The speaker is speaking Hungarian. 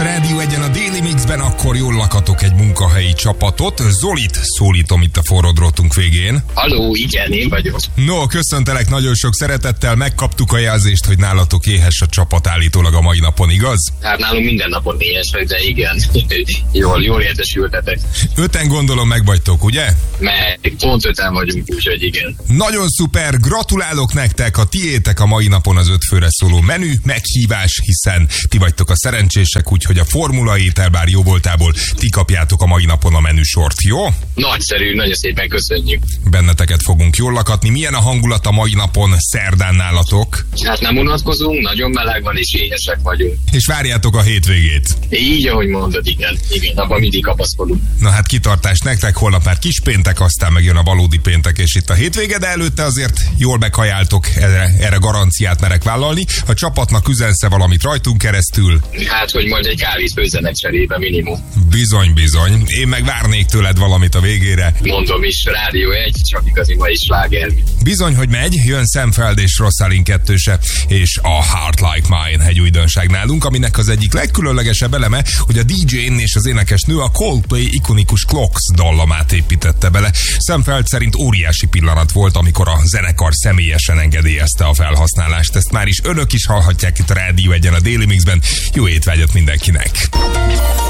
Rádió Egyen a Daily Mixben, akkor jól lakatok egy munkahelyi csapatot. Zolit szólítom itt a forró drótunk végén. Halló, igen, én vagyok. No, köszöntelek nagyon sok szeretettel, megkaptuk a jelzést, hogy nálatok éhes a csapat állítólag a mai napon, igaz? Hát nálunk minden napon éhes, de igen, jól értesültetek. 5-en gondolom meg vagytok, ugye? Meg pont 5-en vagyunk, úgyhogy igen. Nagyon szuper, gratulálok nektek, a tiétek a mai napon az 5 főre szóló menü, meghívás, hiszen ti vagytok a szerencsések, úgyhogy a formula étel bár jó voltából ti kapjátok a mai napon a menüsort, jó? Nagyszerű, nagyon szépen köszönjük. Benneteket fogunk jól lakatni. Milyen a hangulat a mai napon szerdán nálatok? Hát nem unatkozunk, nagyon meleg van és éhesek vagyunk. És várjátok a hétvégét. Így, ahogy mondod, igen, abban mindig kapaszkodunk. Na hát kitartás nektek, holnap már kispéntek, aztán megjön a valódi péntek és itt a hétvége, de előtte azért jól meghajáltok, erre garanciát merek vállalni. A csapatnak üzensze valamit rajtunk keresztül. Hát, hogy majd egy kávét főzzenek cserébe minimum. Bizony. Én meg várnék tőled valamit a végére. Mondom is, Rádió 1, csak igazi mai sláger. Bizony, hogy megy, jön Sam Feld és Rosalind kettőse, és a Heart Like Mine egy újdonság nálunk, aminek az egyik legkülönlegesebb eleme, hogy a DJ-n és az énekesnő a Coldplay ikonikus Clocks dallamát építette bele. Sam Feld szerint óriási pillanat volt, amikor a zenekar személyesen engedélyezte a felhasználást. Ezt már is önök is hallhatják itt a Rádió Egyen a Daily Mixben. Jó étvágyat mindenkinek!